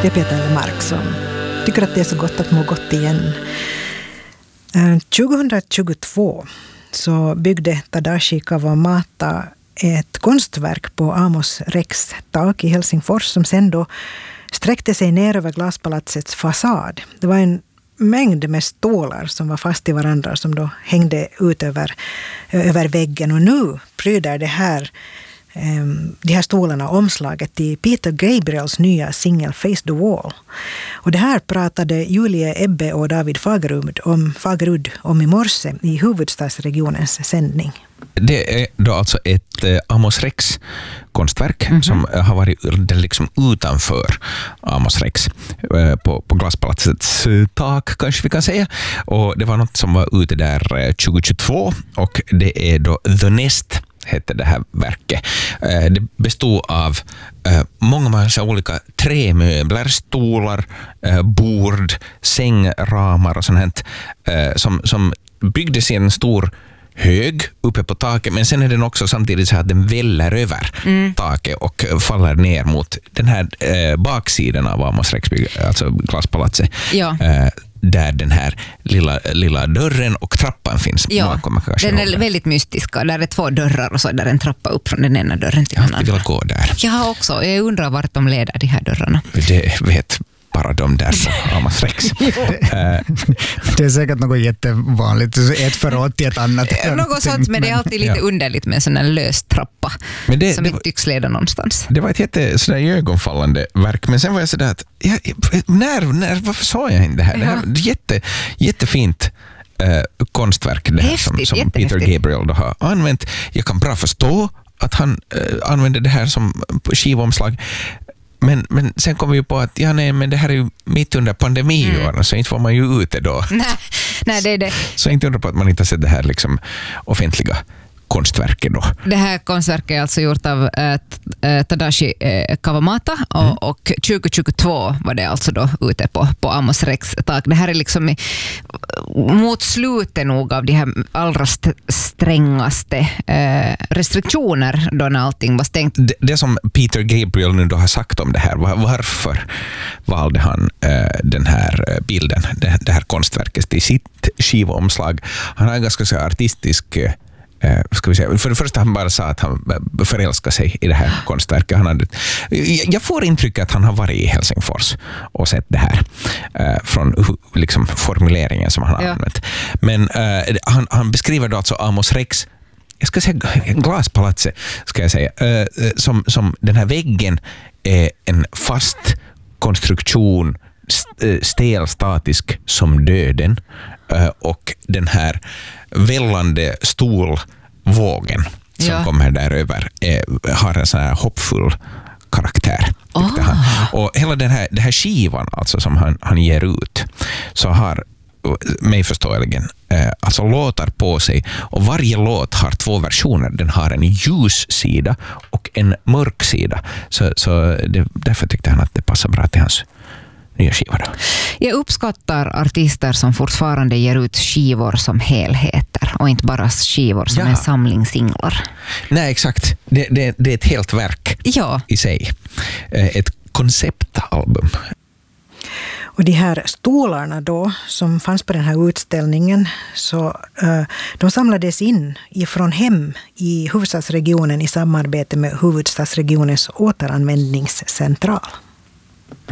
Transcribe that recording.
Det är Peter Lemark som tycker att det är så gott att må gott igen. 2022 så byggde Tadashi Kawamata ett konstverk på Amos Rex tak i Helsingfors som sen då sträckte sig ner över glaspalatsets fasad. Det var en mängd med stålar som var fast i varandra som då hängde ut över väggen. Och nu pryder de här stolarna omslaget till Peter Gabriels nya singel Face the Wall. Och det här pratade Julie Ebbe och David Fagerud om i morse i huvudstadsregionens sändning. Det är då alltså ett Amos Rex konstverk som har varit liksom utanför Amos Rex på Glaspalatsets tak kanske vi kan säga. Och det var något som var ute där 2022 och det är då The Nest hette det här verket. Det bestod av många olika trämöbler, stolar, bord, sängramar och sånt som byggdes i en stor hög uppe på taket, men sen är den också samtidigt så att den väller över taket och faller ner mot den här baksidan av Amos Rex, alltså Glaspalatset. Ja. Där den här lilla dörren och trappan finns. Ja, den är väldigt mystiska. Där är 2 dörrar och så är där en trappa upp från den ena dörren till den andra. Jag vill gå där. Jag också. Jag undrar vart de leder, de här dörrarna. Det vet bara de där på Amos Rex. Det är säkert något jättevanligt. Ett förråd till ett annat. Något sånt, men det är alltid lite underligt med en sån här lös trappa som inte tycks leda någonstans. Det var ett ögonfallande verk, men sen var jag sådär att varför sa jag inte det här? Det här var jättefint konstverk det här som Peter Gabriel då har använt. Jag kan bra förstå att han använde det här som skivomslag. Men sen kom vi ju på att men det här är ju mitt under pandemiåren så inte får man ju ute då. Nej, det är det. Så inte undra på att man inte har sett det här liksom offentliga konstverket då. Det här konstverket är alltså gjort av Tadashi Kawamata och 2022 var det alltså då ute på Amos Rex tak. Det här är liksom mot slutet nog av de här allra strängaste restriktioner då när allting var stängt. Det som Peter Gabriel nu då har sagt om det här, varför valde han den här bilden, det här konstverket i sitt skivomslag? Han har en ganska så artistisk ska vi säga. För det första han bara sa att han förälskar sig i det här konstverket. Jag får intrycket att han har varit i Helsingfors och sett det här från liksom formuleringen som han har använt. Men han beskriver då alltså Amos Rex, jag ska säga Glaspalatset ska jag säga, som den här väggen är en fast konstruktion, stel, statisk som döden, och den här vällande stolvågen som kommer där över har en sån här hoppfull karaktär. Och hela den här skivan alltså som han ger ut så har mig förståeligen alltså låtar på sig, och varje låt har 2 versioner. Den har en ljus sida och en mörk sida. Så därför tyckte han att det passar bra till hans nya skivor då. Jag uppskattar artister som fortfarande ger ut skivor som helheter och inte bara skivor som en samling singlar. Nej, exakt. Det är ett helt verk i sig. Ett konceptalbum. Och de här stolarna då som fanns på den här utställningen, så de samlades in ifrån hem i huvudstadsregionen i samarbete med huvudstadsregionens återanvändningscentral.